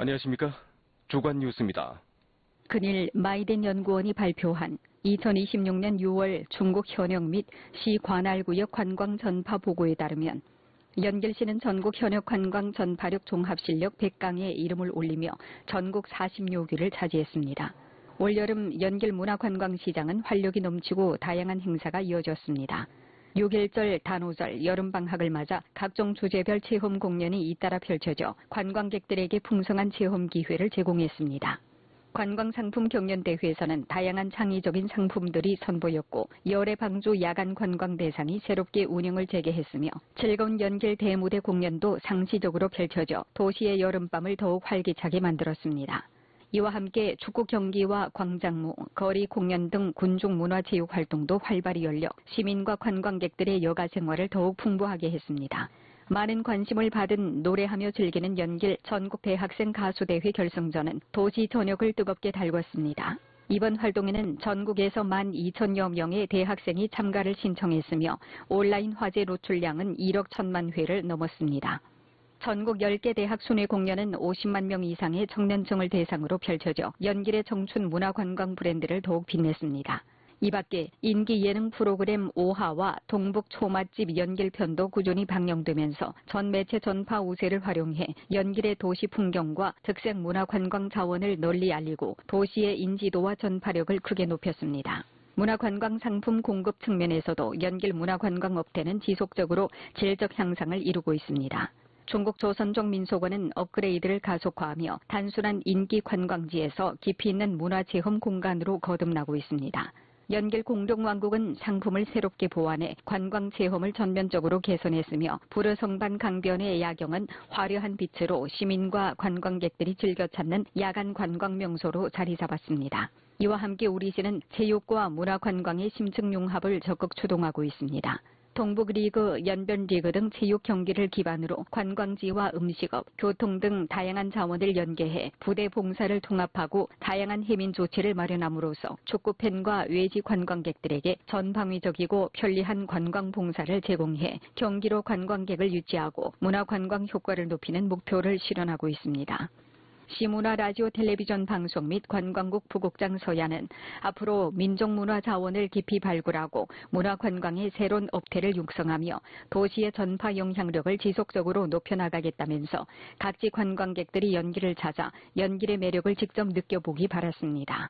안녕하십니까. 주간 뉴스입니다. 근일 마이덴 연구원이 발표한 2026년 6월 중국 현역 및 시 관할구역 관광 전파 보고에 따르면 연길시는 전국 현역 관광 전파력 종합실력 100강에 이름을 올리며 전국 46위를 차지했습니다. 올여름 연길 문화관광시장은 활력이 넘치고 다양한 행사가 이어졌습니다. 6.1절, 단오절, 여름방학을 맞아 각종 주제별 체험 공연이 잇따라 펼쳐져 관광객들에게 풍성한 체험 기회를 제공했습니다. 관광상품 경연대회에서는 다양한 창의적인 상품들이 선보였고 열애 방주 야간 관광 대상이 새롭게 운영을 재개했으며 즐거운 연길 대무대 공연도 상시적으로 펼쳐져 도시의 여름밤을 더욱 활기차게 만들었습니다. 이와 함께 축구 경기와 광장무, 거리 공연 등 군중 문화체육 활동도 활발히 열려 시민과 관광객들의 여가 생활을 더욱 풍부하게 했습니다. 많은 관심을 받은 노래하며 즐기는 연길 전국 대학생 가수대회 결승전은 도시 전역을 뜨겁게 달궜습니다. 이번 활동에는 전국에서 12,000여 명의 대학생이 참가를 신청했으며 온라인 화제 노출량은 1억 1천만 회를 넘었습니다. 전국 10개 대학 순회 공연은 50만 명 이상의 청년층을 대상으로 펼쳐져 연길의 청춘 문화관광 브랜드를 더욱 빛냈습니다. 이 밖에 인기 예능 프로그램 오하와 동북 초맛집 연길편도 꾸준히 방영되면서 전 매체 전파 우세를 활용해 연길의 도시 풍경과 특색 문화관광 자원을 널리 알리고 도시의 인지도와 전파력을 크게 높였습니다. 문화관광 상품 공급 측면에서도 연길 문화관광업태는 지속적으로 질적 향상을 이루고 있습니다. 중국 조선족 민속원은 업그레이드를 가속화하며 단순한 인기 관광지에서 깊이 있는 문화체험 공간으로 거듭나고 있습니다. 연길 공룡왕국은 상품을 새롭게 보완해 관광체험을 전면적으로 개선했으며 부르성반 강변의 야경은 화려한 빛으로 시민과 관광객들이 즐겨 찾는 야간 관광 명소로 자리 잡았습니다. 이와 함께 우리시는 체육과 문화관광의 심층 융합을 적극 추동하고 있습니다. 동북리그, 연변리그 등 체육 경기를 기반으로 관광지와 음식업, 교통 등 다양한 자원을 연계해 부대 봉사를 통합하고 다양한 해민 조치를 마련함으로써 축구팬과 외지 관광객들에게 전방위적이고 편리한 관광 봉사를 제공해 경기로 관광객을 유치하고 문화관광 효과를 높이는 목표를 실현하고 있습니다. 시문화 라디오 텔레비전 방송 및 관광국 부국장 서야는 앞으로 민족문화 자원을 깊이 발굴하고 문화관광의 새로운 업태를 육성하며 도시의 전파 영향력을 지속적으로 높여나가겠다면서 각지 관광객들이 연길을 찾아 연길의 매력을 직접 느껴보기 바랐습니다.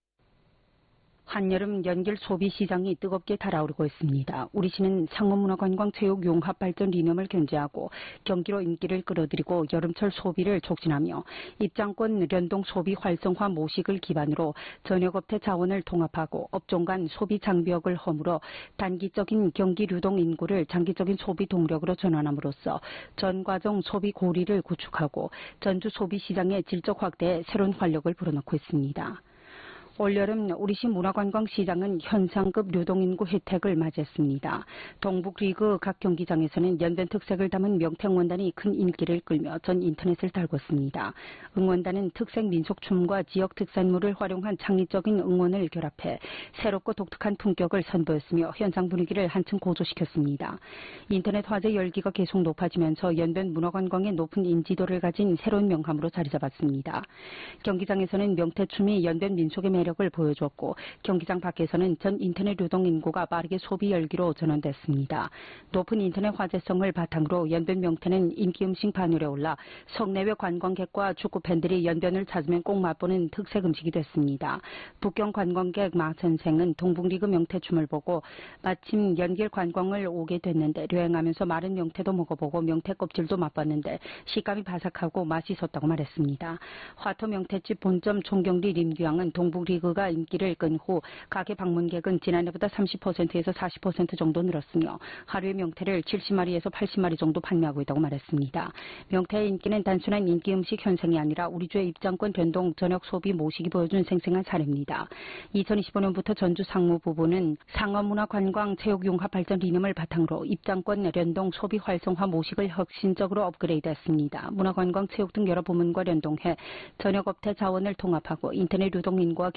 한여름 연길 소비 시장이 뜨겁게 달아오르고 있습니다. 우리시는 상업문화관광 체육 융합 발전 리념을 견제하고 경기로 인기를 끌어들이고 여름철 소비를 촉진하며 입장권 연동 소비 활성화 모식을 기반으로 전역업체 자원을 통합하고 업종 간 소비 장벽을 허물어 단기적인 경기 유동 인구를 장기적인 소비 동력으로 전환함으로써 전 과정 소비 고리를 구축하고 전주 소비 시장의 질적 확대에 새로운 활력을 불어넣고 있습니다. 올여름 우리시 문화관광시장은 현상급 유동인구 혜택을 맞이했습니다. 동북리그 각 경기장에서는 연변 특색을 담은 명태응원단이 큰 인기를 끌며 전 인터넷을 달궜습니다. 응원단은 특색 민속춤과 지역 특산물을 활용한 창의적인 응원을 결합해 새롭고 독특한 품격을 선보였으며 현장 분위기를 한층 고조시켰습니다. 인터넷 화제 열기가 계속 높아지면서 연변 문화관광의 높은 인지도를 가진 새로운 명함으로 자리 잡았습니다. 경기장에서는 명태춤이 연변 민속의 매력을 보여줬고 경기장 밖에서는 전 인터넷 유동 인구가 빠르게 소비 열기로 전환됐습니다. 높은 인터넷 화제성을 바탕으로 연변 명태는 인기 음식 반열에 올라 성내외 관광객과 축구팬들이 연변을 찾으면 꼭 맛보는 특색 음식이 됐습니다. 북경 관광객 마 선생은 동북리그 명태춤을 보고 마침 연길 관광을 오게 됐는데 여행하면서 마른 명태도 먹어보고 명태 껍질도 맛봤는데 식감이 바삭하고 맛있었다고 말했습니다. 화토 명태집 본점 총경리 림규양은 동북리그가 인기를 끈 후 가게 방문객은 지난해보다 30%에서 40% 정도 늘었으며 하루에 명태를 70마리에서 80마리 정도 판매하고 있다고 말했습니다. 명태의 인기는 단순한 인기 음식 현상이 아니라 우리주의 입장권 변동 전역 소비 모식이 보여준 생생한 사례입니다. 2025년부터 전주 상무부부는 상업문화관광 체육융합 발전 리념을 바탕으로 입장권 연동 소비 활성화 모식을 혁신적으로 업그레이드했습니다. 문화관광 체육 등 여러 부문과 연동해 전역업체 자원을 통합하고 인터넷 유동인구와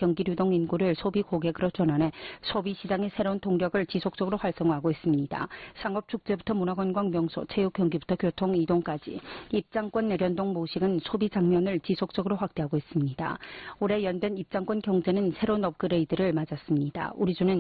경기 유동 인구를 소비 고객으로 전환해 소비 시장의 새로운 동력을 지속적으로 활성화하고 있습니다. 상업축제부터 문화관광 명소, 체육 경기부터 교통 이동까지 입장권 연동 모식은 소비 장면을 지속적으로 확대하고 있습니다. 올해 연변 입장권 경제는 새로운 업그레이드를 맞았습니다. 우리주는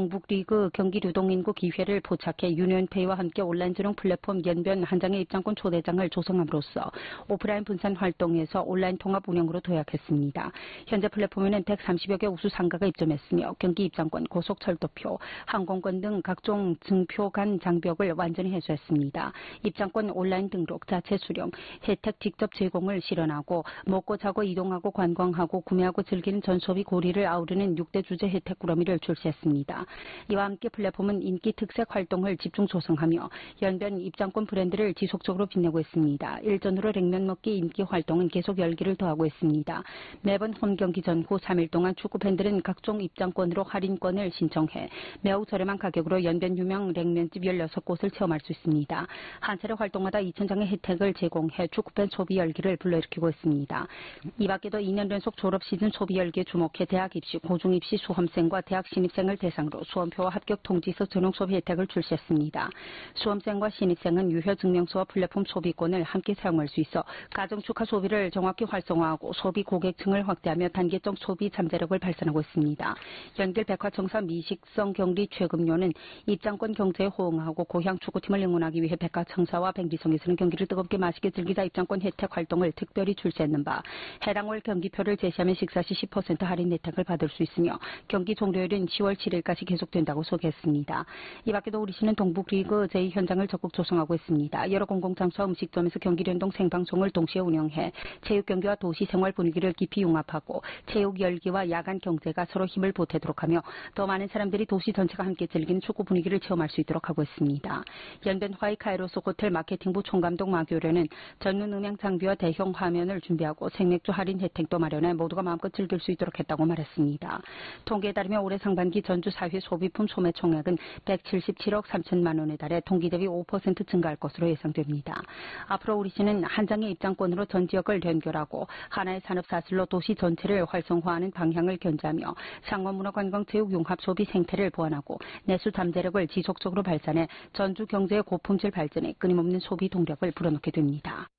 동북리그 경기 유동 인구 기회를 포착해 유니온페이와 함께 온라인 전용 플랫폼 연변 한 장의 입장권 초대장을 조성함으로써 오프라인 분산 활동에서 온라인 통합 운영으로 도약했습니다. 현재 플랫폼에는 130여 개 우수 상가가 입점했으며 경기 입장권, 고속철도표, 항공권 등 각종 증표 간 장벽을 완전히 해소했습니다. 입장권 온라인 등록, 자체 수령, 혜택 직접 제공을 실현하고 먹고 자고 이동하고 관광하고 구매하고 즐기는 전소비 고리를 아우르는 6대 주제 혜택 꾸러미를 출시했습니다. 이와 함께 플랫폼은 인기 특색 활동을 집중 조성하며 연변 입장권 브랜드를 지속적으로 빛내고 있습니다. 일전으로 냉면 먹기 인기 활동은 계속 열기를 더하고 있습니다. 매번 홈 경기 전후 3일 동안 축구 팬들은 각종 입장권으로 할인권을 신청해 매우 저렴한 가격으로 연변 유명 냉면집 16곳을 체험할 수 있습니다. 한 차례 활동마다 2,000장의 혜택을 제공해 축구팬 소비 열기를 불러일으키고 있습니다. 이 밖에도 2년 연속 졸업 시즌 소비 열기에 주목해 대학 입시, 고중 입시 수험생과 대학 신입생을 대상으로 수험표와 합격 통지서 전용 소비 혜택을 출시했습니다. 수험생과 신입생은 유효 증명서와 플랫폼 소비권을 함께 사용할 수 있어 가정 축하 소비를 정확히 활성화하고 소비 고객층을 확대하며 단계적 소비 잠재력을 발산하고 있습니다. 연길 백화청사 미식성 격리 최금료는 입장권 경제에 호응하고 고향 축구팀을 응원하기 위해 백화청사와 백리성에서는 경기를 뜨겁게 맛있게 즐기자 입장권 혜택 활동을 특별히 출시했는 바 해당월 경기표를 제시하면 식사 시 10% 할인 혜택을 받을 수 있으며 경기 종료일은 10월 7일까지 계속된다고 소개했습니다. 이 밖에도 우리시는 동북리그 제2 현장을 적극 조성하고 있습니다. 여러 공공장소와 음식점에서 경기 연동 생방송을 동시에 운영해 체육 경기와 도시 생활 분위기를 깊이 융합하고 체육 열기와 야간 경제가 서로 힘을 보태도록 하며 더 많은 사람들이 도시 전체가 함께 즐기는 축구 분위기를 체험할 수 있도록 하고 있습니다. 연변 화이카이로스 호텔 마케팅부 총감독 마교련은 전문 음향 장비와 대형 화면을 준비하고 생맥주 할인 혜택도 마련해 모두가 마음껏 즐길 수 있도록 했다고 말했습니다. 통계에 따르면 올해 상반기 전주 사회 소비품 소매 총액은 177억 3천만 원에 달해 동기 대비 5% 증가할 것으로 예상됩니다. 앞으로 우리시는 한 장의 입장권으로 전 지역을 연결하고 하나의 산업사슬로 도시 전체를 활성화하는 방향을 견지하며 상업문화관광체육 융합 소비 생태를 보완하고 내수 잠재력을 지속적으로 발산해 전주 경제의 고품질 발전에 끊임없는 소비 동력을 불어넣게 됩니다.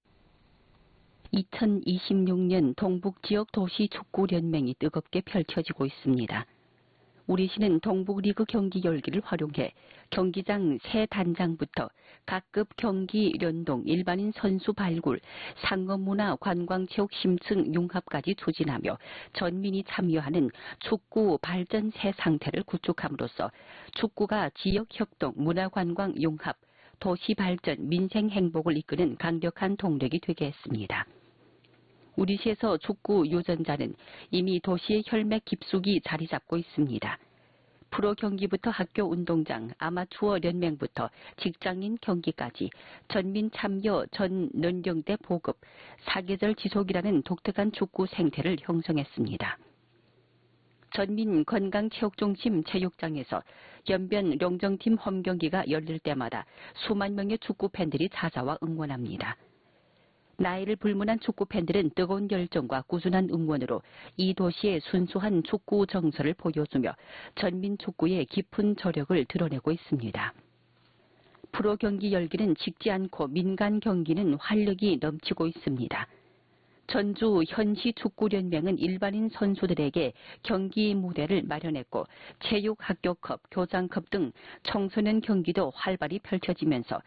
2026년 동북지역 도시축구연맹이 뜨겁게 펼쳐지고 있습니다. 우리시는 동북리그 경기 열기를 활용해 경기장 새 단장부터 각급 경기 연동, 일반인 선수 발굴, 상업문화 관광체육 심층 융합까지 추진하며 전민이 참여하는 축구 발전 새 상태를 구축함으로써 축구가 지역협동, 문화관광 융합, 도시발전, 민생행복을 이끄는 강력한 동력이 되게 했습니다. 우리시에서 축구 유전자는 이미 도시의 혈맥 깊숙이 자리 잡고 있습니다. 프로 경기부터 학교 운동장, 아마추어 연맹부터 직장인 경기까지 전민 참여, 전 연령대 보급, 사계절 지속이라는 독특한 축구 생태를 형성했습니다. 전민 건강체육중심 체육장에서 연변 령정팀 홈경기가 열릴 때마다 수만 명의 축구 팬들이 찾아와 응원합니다. 나이를 불문한 축구 팬들은 뜨거운 열정과 꾸준한 응원으로 이 도시의 순수한 축구 정서를 보여주며 전민 축구의 깊은 저력을 드러내고 있습니다. 프로 경기 열기는 식지 않고 민간 경기는 활력이 넘치고 있습니다. 전주 현시축구연맹은 일반인 선수들에게 경기 무대를 마련했고 체육학교컵, 교장컵 등 청소년 경기도 활발히 펼쳐지면서